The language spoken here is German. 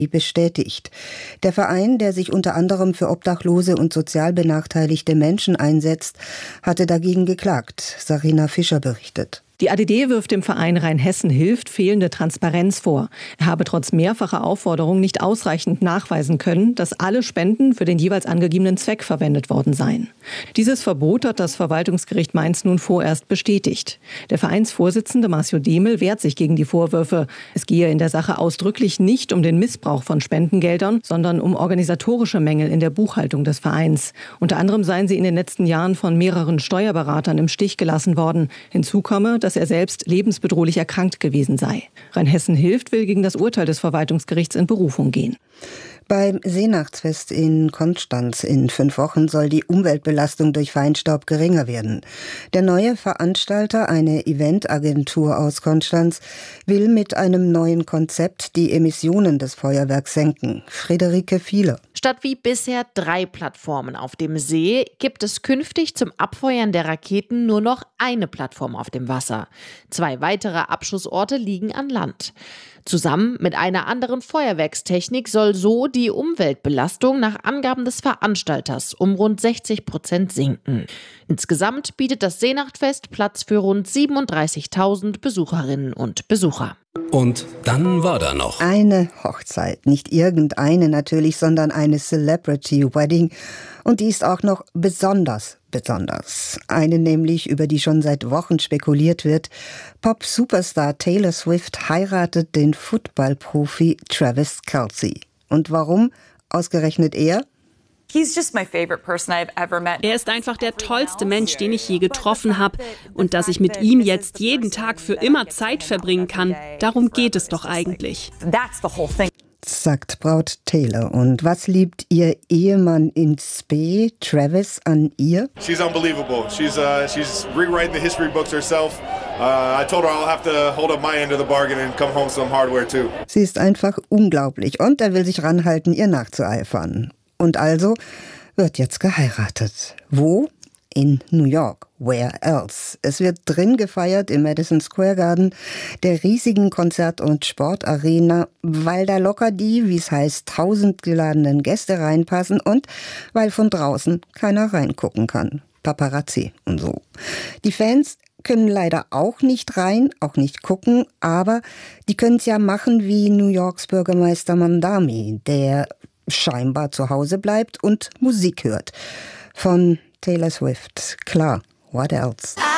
bestätigt. Der Verein, der sich unter anderem für obdachlose und sozial benachteiligte Menschen einsetzt, hatte dagegen geklagt. Sarina Fischer berichtet. Die ADD wirft dem Verein Rheinhessen hilft fehlende Transparenz vor. Er habe trotz mehrfacher Aufforderung nicht ausreichend nachweisen können, dass alle Spenden für den jeweils angegebenen Zweck verwendet worden seien. Dieses Verbot hat das Verwaltungsgericht Mainz nun vorerst bestätigt. Der Vereinsvorsitzende Marcio Demel wehrt sich gegen die Vorwürfe. Es gehe in der Sache ausdrücklich nicht um den Missbrauch von Spendengeldern, sondern um organisatorische Mängel in der Buchhaltung des Vereins. Unter anderem seien sie in den letzten Jahren von mehreren Steuerberatern im Stich gelassen worden. Hinzu komme, dass er selbst lebensbedrohlich erkrankt gewesen sei. Rheinhessen hilft will gegen das Urteil des Verwaltungsgerichts in Berufung gehen. Beim Seenachtsfest in Konstanz in 5 Wochen soll die Umweltbelastung durch Feinstaub geringer werden. Der neue Veranstalter, eine Eventagentur aus Konstanz, will mit einem neuen Konzept die Emissionen des Feuerwerks senken. Friederike Fiele. Statt wie bisher 3 Plattformen auf dem See gibt es künftig zum Abfeuern der Raketen nur noch eine Plattform auf dem Wasser. 2 weitere Abschussorte liegen an Land. Zusammen mit einer anderen Feuerwerkstechnik soll so die Umweltbelastung nach Angaben des Veranstalters um rund 60% sinken. Insgesamt bietet das Seenachtsfest Platz für rund 37.000 Besucherinnen und Besucher. Und dann war da noch eine Hochzeit. Nicht irgendeine natürlich, sondern eine Celebrity Wedding. Und die ist auch noch besonders. Eine nämlich, über die schon seit Wochen spekuliert wird. Pop-Superstar Taylor Swift heiratet den Footballprofi Travis Kelce. Und warum ausgerechnet er? Er ist einfach der tollste Mensch, den ich je getroffen habe. Und dass ich mit ihm jetzt jeden Tag für immer Zeit verbringen kann, darum geht es doch eigentlich. Sagt Braut Taylor. Und was liebt ihr Ehemann in Spe, Travis, an ihr? She's unbelievable. She's rewriting the history books herself. I told her I'll have to hold up my end of the bargain and come home with some hardware too. Sie ist einfach unglaublich und er will sich ranhalten, ihr nachzueifern. Und also wird jetzt geheiratet. Wo? In New York. Where else? Es wird drin gefeiert im Madison Square Garden, der riesigen Konzert- und Sportarena, weil da locker die, wie es heißt, 1000 geladenen Gäste reinpassen und weil von draußen keiner reingucken kann. Paparazzi und so. Die Fans können leider auch nicht rein, auch nicht gucken, aber die können es ja machen wie New Yorks Bürgermeister Mamdani, der scheinbar zu Hause bleibt und Musik hört. Von Taylor Swift. Klar, what else?